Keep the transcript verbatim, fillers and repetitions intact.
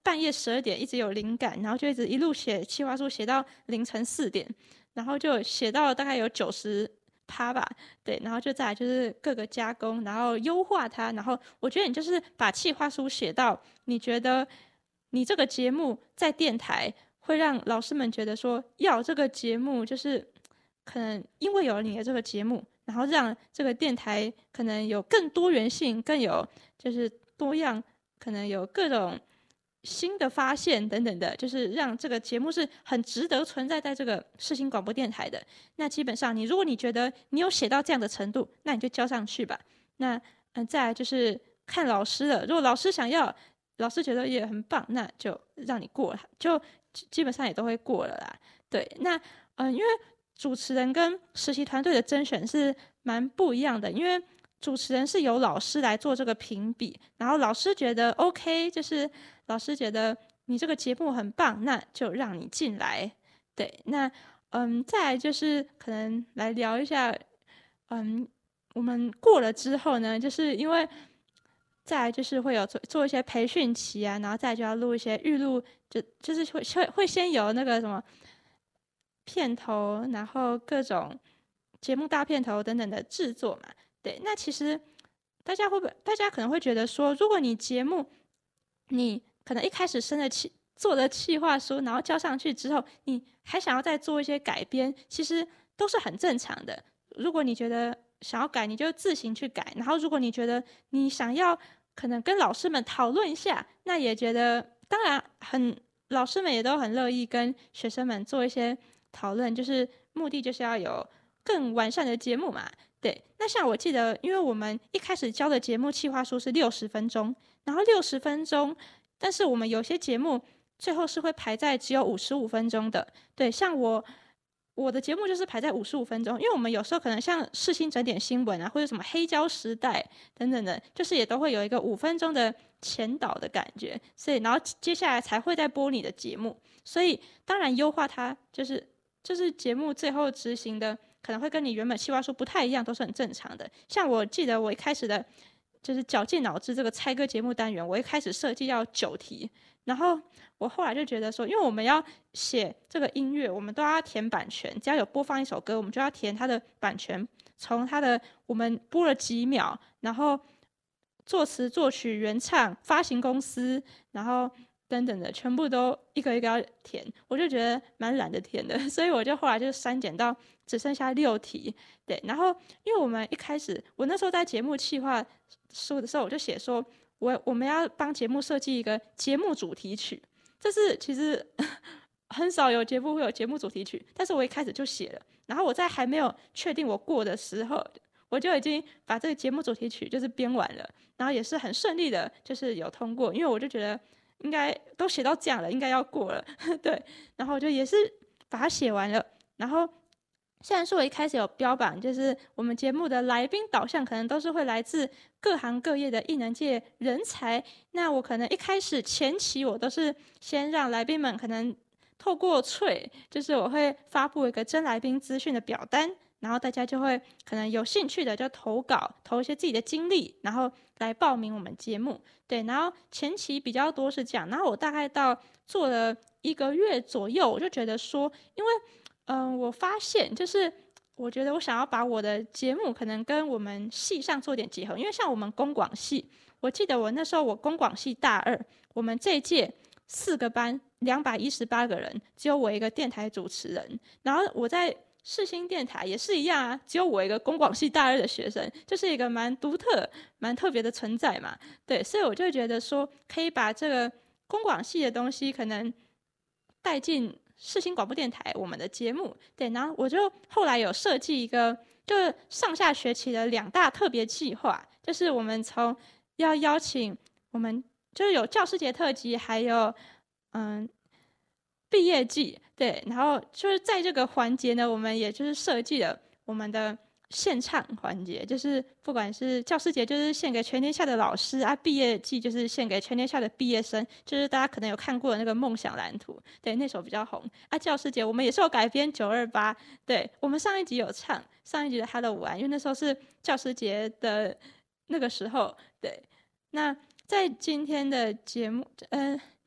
半夜十二点一直有灵感，然后就一直一路写企划书，写到凌晨四点，然后就写到大概有九十趴吧，对，然后就再来就是各个加工，然后优化它，然后我觉得你就是把企划书写到你觉得你这个节目在电台会让老师们觉得说，要这个节目就是可能因为有了你的这个节目，然后让这个电台可能有更多元性，更有就是多样，可能有各种新的发现等等的，就是让这个节目是很值得存在在这个世新广播电台的。那基本上你如果你觉得你有写到这样的程度，那你就交上去吧。那嗯，再来就是看老师了，如果老师想要，老师觉得也很棒，那就让你过了，就基本上也都会过了啦。对，那嗯，因为主持人跟实习团队的甄选是蛮不一样的，因为主持人是由老师来做这个评比，然后老师觉得 OK， 就是老师觉得你这个节目很棒，那就让你进来。对，那嗯，再来就是可能来聊一下，嗯，我们过了之后呢，就是因为再来就是会有做做一些培训期啊，然后再来就要录一些预录，就就是会会会先有那个什么片头，然后各种节目大片头等等的制作嘛。对，那其实大家会不会，大家可能会觉得说，如果你节目你可能一开始生的企做的企划书，然后交上去之后，你还想要再做一些改编，其实都是很正常的。如果你觉得想要改，你就自行去改。然后，如果你觉得你想要可能跟老师们讨论一下，那也觉得当然很，老师们也都很乐意跟学生们做一些讨论，就是目的就是要有更完善的节目嘛。对，那像我记得，因为我们一开始教的节目企划书是六十分钟，然后六十分钟，但是我们有些节目最后是会排在只有五十五分钟的。对，像我我的节目就是排在五十五分钟，因为我们有时候可能像世新整点新闻啊，或者什么黑胶时代等等的，就是也都会有一个五分钟的前导的感觉，所以然后接下来才会再播你的节目，所以当然优化它就是就是节目最后执行的可能会跟你原本企划书不太一样，都是很正常的。像我记得我一开始的就是绞尽脑汁这个猜歌节目单元，我一开始设计要九题，然后我后来就觉得说，因为我们要写这个音乐，我们都要填版权，只要有播放一首歌，我们就要填它的版权，从它的我们播了几秒，然后作词作曲原唱发行公司，然后等等的全部都一个一个要填，我就觉得蛮懒得填的，所以我就后来就删减到只剩下六题。对，然后因为我们一开始我那时候在节目企划书的时候，我就写说我我们要帮节目设计一个节目主题曲，这是其实很少有节目会有节目主题曲，但是我一开始就写了，然后我在还没有确定我过的时候，我就已经把这个节目主题曲就是编完了，然后也是很顺利的，就是有通过，因为我就觉得应该都写到这样了，应该要过了，对，然后我就也是把它写完了，然后虽然说我一开始有标榜，就是我们节目的来宾导向可能都是会来自各行各业的艺能界人才，那我可能一开始前期我都是先让来宾们可能透过脆，就是我会发布一个真来宾资讯的表单，然后大家就会可能有兴趣的就投稿，投一些自己的经历，然后来报名我们节目。对，然后前期比较多是这样，然后我大概到做了一个月左右，我就觉得说，因为嗯、呃，我发现就是我觉得我想要把我的节目可能跟我们系上做点结合，因为像我们公广系，我记得我那时候我公广系大二，我们这一届四个班两百一十八个人，只有我一个电台主持人，然后我在世新电台也是一样啊，只有我一个公广系大二的学生，就是一个蛮独特、蛮特别的存在嘛。对，所以我就觉得说，可以把这个公广系的东西可能带进世新广播电台我们的节目。对，然后我就后来有设计一个，就是上下学期的两大特别计划，就是我们从要邀请我们就是有教师节特辑，还有嗯毕业季。对，然后就是在这个环节呢，我们也就是设计了我们的献唱环节，就是不管是教师节，就是献给全天下的老师啊；毕业季就是献给全天下的毕业生，就是大家可能有看过的那个梦想蓝图，对，那首比较红啊。教师节我们也是有改编九二八，对，我们上一集有唱上一集的 Hello 晚安，因为那时候是教师节的那个时候，对。那在今天的节目，嗯、呃，